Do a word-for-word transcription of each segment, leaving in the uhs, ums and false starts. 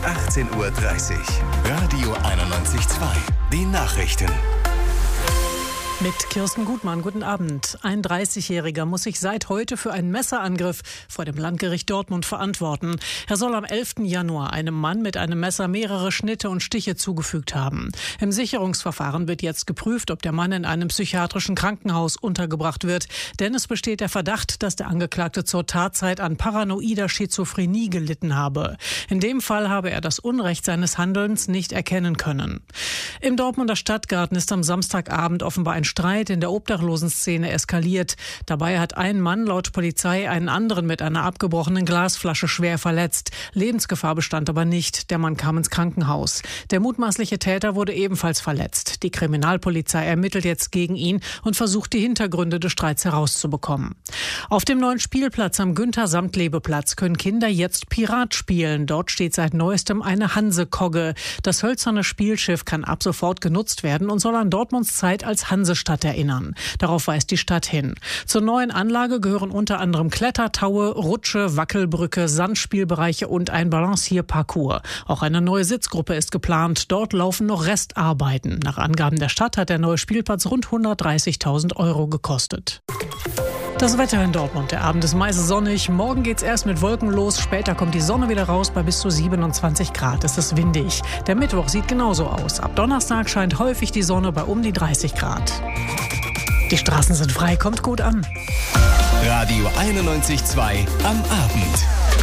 achtzehn Uhr dreißig. Radio einundneunzig Komma zwei. Die Nachrichten. Mit Kirsten Gutmann, guten Abend. Ein dreißigjähriger muss sich seit heute für einen Messerangriff vor dem Landgericht Dortmund verantworten. Er soll am elften Januar einem Mann mit einem Messer mehrere Schnitte und Stiche zugefügt haben. Im Sicherungsverfahren wird jetzt geprüft, ob der Mann in einem psychiatrischen Krankenhaus untergebracht wird. Denn es besteht der Verdacht, dass der Angeklagte zur Tatzeit an paranoider Schizophrenie gelitten habe. In dem Fall habe er das Unrecht seines Handelns nicht erkennen können. Im Dortmunder Stadtgarten ist am Samstagabend offenbar ein Streit in der Obdachlosenszene eskaliert. Dabei hat ein Mann laut Polizei einen anderen mit einer abgebrochenen Glasflasche schwer verletzt. Lebensgefahr bestand aber nicht. Der Mann kam ins Krankenhaus. Der mutmaßliche Täter wurde ebenfalls verletzt. Die Kriminalpolizei ermittelt jetzt gegen ihn und versucht, die Hintergründe des Streits herauszubekommen. Auf dem neuen Spielplatz am Günther-Samtlebe-Platz können Kinder jetzt Pirat spielen. Dort steht seit neuestem eine Hanse-Kogge. Das hölzerne Spielschiff kann ab sofort genutzt werden und soll an Dortmunds Zeit als Hansestadt erinnern. Darauf weist die Stadt hin. Zur neuen Anlage gehören unter anderem Klettertaue, Rutsche, Wackelbrücke, Sandspielbereiche und ein Balancierparcours. Auch eine neue Sitzgruppe ist geplant. Dort laufen noch Restarbeiten. Nach Angaben der Stadt hat der neue Spielplatz rund hundertdreißigtausend Euro gekostet. Das Wetter in Dortmund. Der Abend ist meist sonnig. Morgen geht's erst mit Wolken los. Später kommt die Sonne wieder raus bei bis zu siebenundzwanzig Grad. Es ist windig. Der Mittwoch sieht genauso aus. Ab Donnerstag scheint häufig die Sonne bei um die dreißig Grad. Die Straßen sind frei. Kommt gut an. Radio einundneunzig Komma zwei am Abend.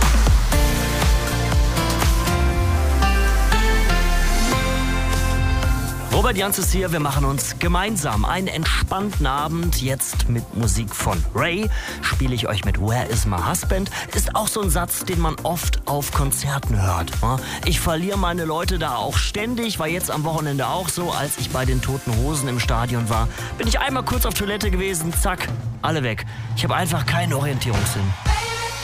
Robert Janz ist hier, wir machen uns gemeinsam einen entspannten Abend. Jetzt mit Musik von Ray spiele ich euch mit Where is my husband? Ist auch so ein Satz, den man oft auf Konzerten hört. Ich verliere meine Leute da auch ständig, war jetzt am Wochenende auch so. Als ich bei den Toten Hosen im Stadion war, bin ich einmal kurz auf Toilette gewesen, zack, alle weg. Ich habe einfach keinen Orientierungssinn.